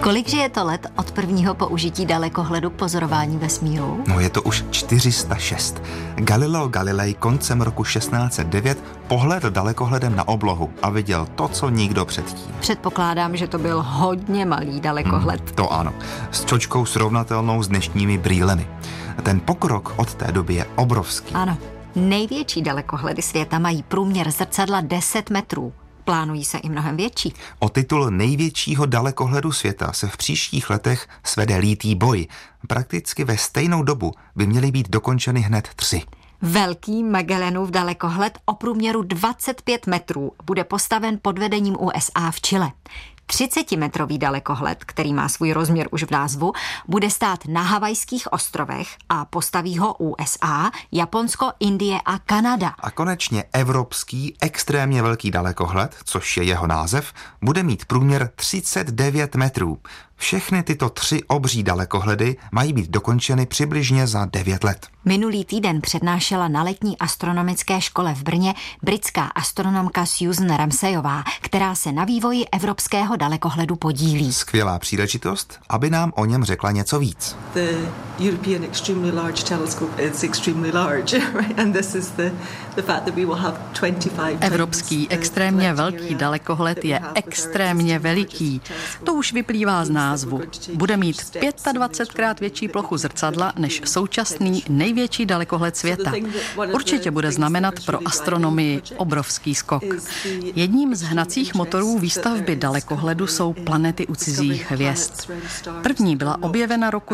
Kolik je to let od prvního použití dalekohledu k pozorování vesmíru? No, je to už 406. Galileo Galilei koncem roku 1609 pohlédl dalekohledem na oblohu a viděl to, co nikdo předtím. Předpokládám, že to byl hodně malý dalekohled. To ano, s čočkou srovnatelnou s dnešními brýlemi. Ten pokrok od té doby je obrovský. Ano, největší dalekohledy světa mají průměr zrcadla 10 metrů. Plánují se i mnohem větší. O titul největšího dalekohledu světa se v příštích letech svede lítý boj. Prakticky ve stejnou dobu by měly být dokončeny hned 3. Velký Magellanův dalekohled o průměru 25 metrů bude postaven pod vedením USA v Chile. 30-metrový dalekohled, který má svůj rozměr už v názvu, bude stát na Havajských ostrovech a postaví ho USA, Japonsko, Indie a Kanada. A konečně evropský extrémně velký dalekohled, což je jeho název, bude mít průměr 39 metrů. Všechny tyto 3 obří dalekohledy mají být dokončeny přibližně za 9 let. Minulý týden přednášela na letní astronomické škole v Brně britská astronomka Susan Ramsayová, která se na vývoji evropského dalekohledu podílí. Skvělá příležitost, aby nám o něm řekla něco víc. The European Extremely Large Telescope is extremely large, right? And this is the fact that we will have 25 Evropský extrémně velký dalekohled je extrémně veliký. To už vyplývá z názvu. Bude mít 25krát větší plochu zrcadla než současný největší dalekohled světa. Určitě bude znamenat pro astronomii obrovský skok. Jedním z hnacích motorů výstavby dalekohledu jsou planety u cizích hvězd. První byla objevena roku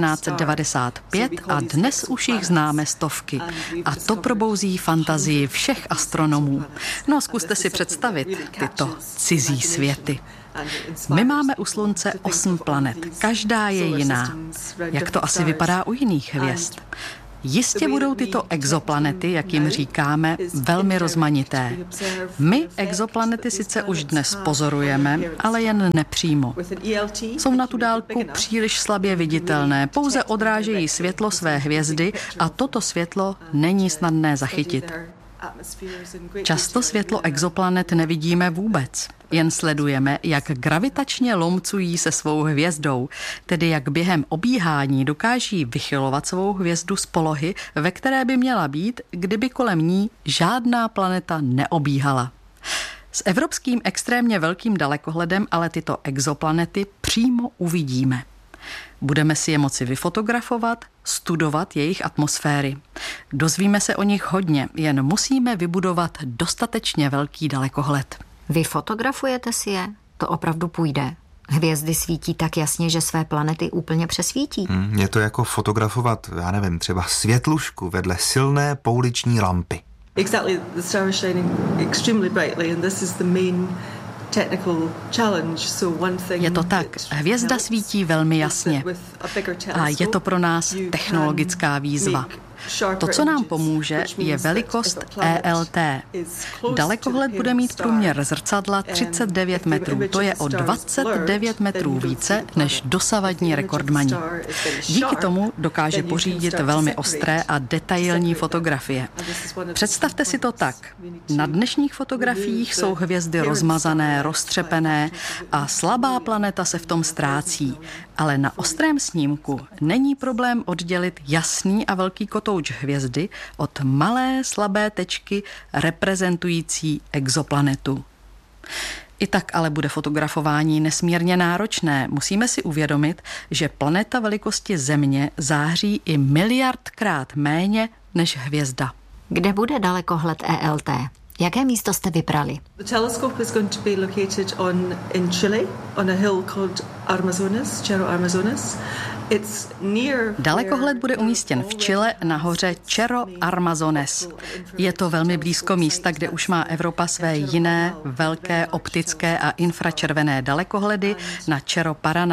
1995 a dnes už jich známe stovky. A to probouzí fantazii všech astronomů. No, zkuste si představit tyto cizí světy. My máme u Slunce 8 planet, každá je jiná. Jak to asi vypadá u jiných hvězd? Jistě budou tyto exoplanety, jak jim říkáme, velmi rozmanité. My exoplanety sice už dnes pozorujeme, ale jen nepřímo. Jsou na tu dálku příliš slabě viditelné, pouze odrážejí světlo své hvězdy a toto světlo není snadné zachytit. Často světlo exoplanet nevidíme vůbec, jen sledujeme, jak gravitačně lomcují se svou hvězdou, tedy jak během obíhání dokáží vychylovat svou hvězdu z polohy, ve které by měla být, kdyby kolem ní žádná planeta neobíhala. S evropským extrémně velkým dalekohledem ale tyto exoplanety přímo uvidíme. Budeme si je moci vyfotografovat, studovat jejich atmosféry. Dozvíme se o nich hodně, jen musíme vybudovat dostatečně velký dalekohled. Vy fotografujete si je? To opravdu půjde. Hvězdy svítí tak jasně, že své planety úplně přesvítí. Je to jako fotografovat, já nevím, třeba světlušku vedle silné pouliční lampy. Exactly, the star is shining extremely brightly and this is the main Je to tak, hvězda svítí velmi jasně a je to pro nás technologická výzva. To, co nám pomůže, je velikost ELT. Dalekohled bude mít průměr zrcadla 39 metrů. To je o 29 metrů více než dosavadní rekordmani. Díky tomu dokáže pořídit velmi ostré a detailní fotografie. Představte si to tak. Na dnešních fotografiích jsou hvězdy rozmazané, roztřepené a slabá planeta se v tom ztrácí. Ale na ostrém snímku není problém oddělit jasný a velký kotouč hvězdy od malé slabé tečky reprezentující exoplanetu. I tak ale bude fotografování nesmírně náročné. Musíme si uvědomit, že planeta velikosti Země září i miliardkrát méně než hvězda. Kde bude dalekohled ELT? Jaké místo jste vybrali? The telescope is going to be located in Chile on a hill called Armazones, Cerro Armazones. Dalekohled bude umístěn v Chile na hoře Cerro Armazones. Je to velmi blízko místa, kde už má Evropa své jiné velké optické a infračervené dalekohledy na Cerro Paranal.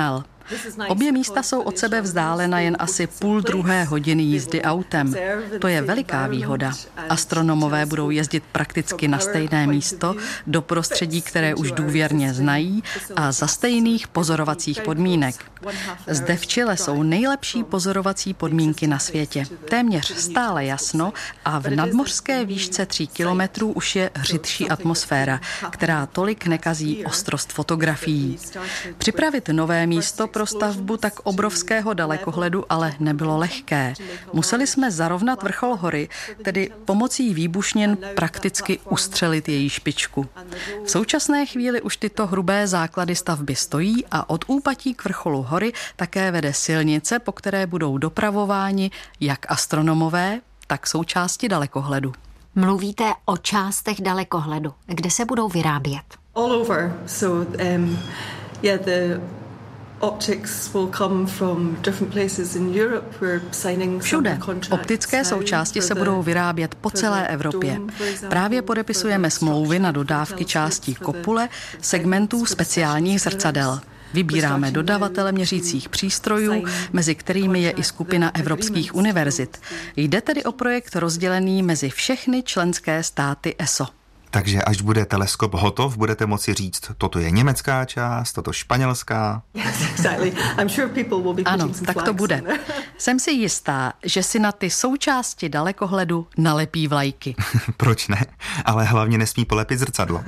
Obě místa jsou od sebe vzdálena jen asi 1,5 hodiny jízdy autem. To je veliká výhoda. Astronomové budou jezdit prakticky na stejné místo, do prostředí, které už důvěrně znají a za stejných pozorovacích podmínek. Zde v Chile jsou nejlepší pozorovací podmínky na světě. Téměř stále jasno a v nadmořské výšce 3 kilometrů už je řidší atmosféra, která tolik nekazí ostrost fotografií. Připravit nové místo pro stavbu tak obrovského dalekohledu ale nebylo lehké. Museli jsme zarovnat vrchol hory, tedy pomocí výbušnin prakticky ustřelit její špičku. V současné chvíli už tyto hrubé základy stavby stojí a od úpatí k vrcholu hory také vede silnice, po které budou dopravováni jak astronomové, tak součásti dalekohledu. Mluvíte o částech dalekohledu. Kde se budou vyrábět? All over. So, the optics will come from different places in Europe. We're signing všude. Optické součásti se budou vyrábět po celé Evropě. Právě podepisujeme smlouvy na dodávky částí kopule, segmentů speciálních zrcadel. Vybíráme dodavatele měřících přístrojů, mezi kterými je i skupina evropských univerzit. Jde tedy o projekt rozdělený mezi všechny členské státy ESO. Takže až bude teleskop hotov, budete moci říct, toto je německá část, toto španělská. Ano, tak to bude. Jsem si jistá, že si na ty součásti dalekohledu nalepí vlajky. Proč ne? Ale hlavně nesmí polepit zrcadlo.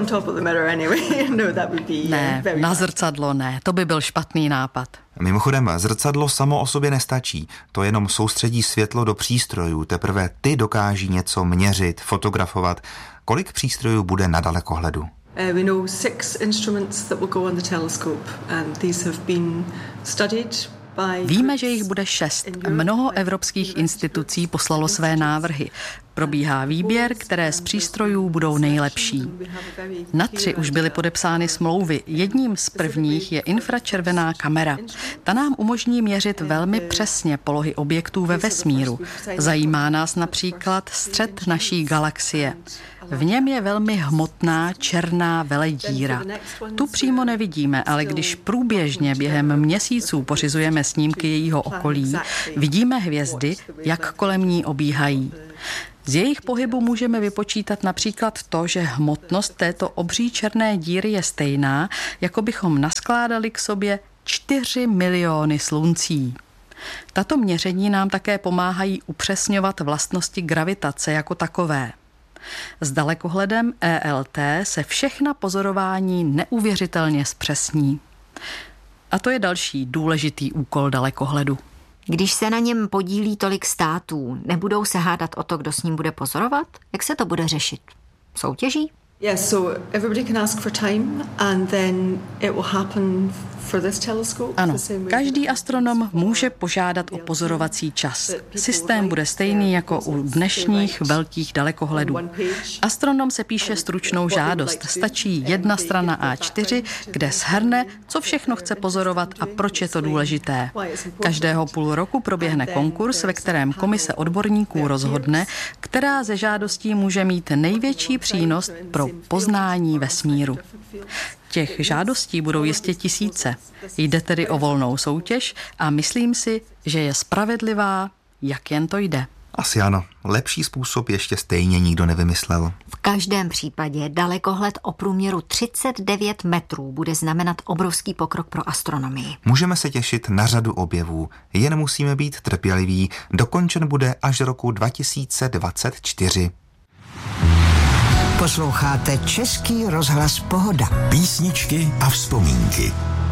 Ne, na zrcadlo ne, to by byl špatný nápad. Mimochodem, zrcadlo samo o sobě nestačí. To jenom soustředí světlo do přístrojů. Teprve ty dokáží něco měřit, fotografovat. Kolik přístrojů bude na dalekohledu? We know 6 instruments that will go on the telescope and these have been studied. Víme, že jich bude 6. Mnoho evropských institucí poslalo své návrhy. Probíhá výběr, které z přístrojů budou nejlepší. Na 3 už byly podepsány smlouvy. Jedním z prvních je infračervená kamera. Ta nám umožní měřit velmi přesně polohy objektů ve vesmíru. Zajímá nás například střed naší galaxie. V něm je velmi hmotná černá veledíra. Tu přímo nevidíme, ale když průběžně během měsíců pořizujeme snímky jejího okolí, vidíme hvězdy, jak kolem ní obíhají. Z jejich pohybu můžeme vypočítat například to, že hmotnost této obří černé díry je stejná, jako bychom naskládali k sobě 4 miliony sluncí. Tato měření nám také pomáhají upřesňovat vlastnosti gravitace jako takové. S dalekohledem ELT se všechna pozorování neuvěřitelně zpřesní. A to je další důležitý úkol dalekohledu. Když se na něm podílí tolik států, nebudou se hádat o to, kdo s ním bude pozorovat? Jak se to bude řešit? Soutěží? Yes, so everybody can ask for time and then it will happen for this telescope. Ano, každý astronom může požádat o pozorovací čas. Systém bude stejný jako u dnešních velkých dalekohledů. Astronom se píše stručnou žádost. Stačí 1 strana A4, kde shrne, co všechno chce pozorovat a proč je to důležité. Každého půl roku proběhne konkurs, ve kterém komise odborníků rozhodne, která ze žádostí může mít největší přínos pro poznání vesmíru. Těch žádostí budou jistě tisíce. Jde tedy o volnou soutěž a myslím si, že je spravedlivá, jak jen to jde. Asi ano. Lepší způsob ještě stejně nikdo nevymyslel. V každém případě dalekohled o průměru 39 metrů bude znamenat obrovský pokrok pro astronomii. Můžeme se těšit na řadu objevů, jen musíme být trpěliví. Dokončen bude až roku 2024. Posloucháte Český rozhlas Pohoda. Písničky a vzpomínky.